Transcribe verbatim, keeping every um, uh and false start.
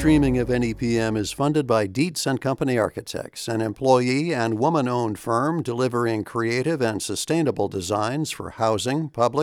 streaming of N E P M is funded by Dietz and Company Architects, an employee and woman-owned firm delivering creative and sustainable designs for housing, public